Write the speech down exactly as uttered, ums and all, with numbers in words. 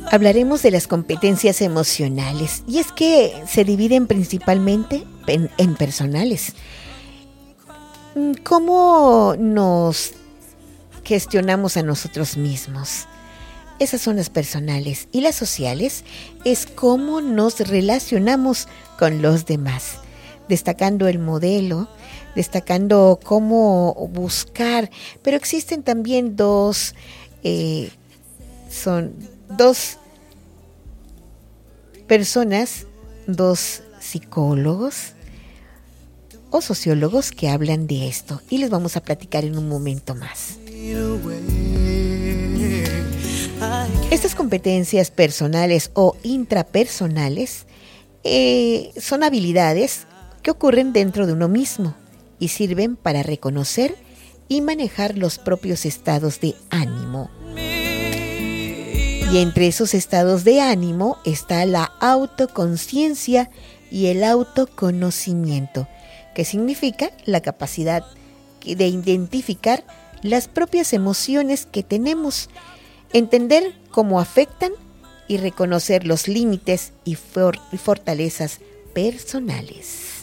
Hablaremos de las competencias emocionales, y es que se dividen principalmente en, en personales. ¿Cómo nos gestionamos a nosotros mismos? Esas son las personales. Y las sociales es cómo nos relacionamos con los demás, destacando el modelo, destacando cómo buscar. Pero existen también dos, eh, son dos personas, dos psicólogos o sociólogos que hablan de esto, y les vamos a platicar en un momento más. Estas competencias personales o intrapersonales eh, son habilidades que ocurren dentro de uno mismo y sirven para reconocer y manejar los propios estados de ánimo. Y entre esos estados de ánimo está la autoconciencia y el autoconocimiento, que significa la capacidad de identificar las propias emociones que tenemos, entender cómo afectan y reconocer los límites y, for- y fortalezas personales.